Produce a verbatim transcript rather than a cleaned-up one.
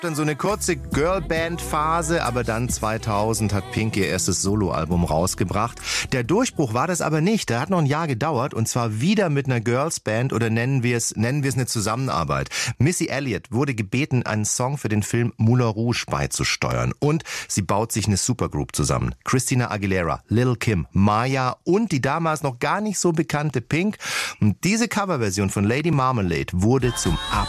Dann so eine kurze Girlband-Phase, aber dann zweitausend hat Pink ihr erstes Soloalbum rausgebracht. Der Durchbruch war das aber nicht. Der hat noch ein Jahr gedauert und zwar wieder mit einer Girls-Band oder nennen wir es nennen wir es eine Zusammenarbeit. Missy Elliott wurde gebeten, einen Song für den Film Moulin Rouge beizusteuern und sie baut sich eine Supergroup zusammen. Christina Aguilera, Lil' Kim, Maya und die damals noch gar nicht so bekannte Pink. Und diese Coverversion von Lady Marmalade wurde zum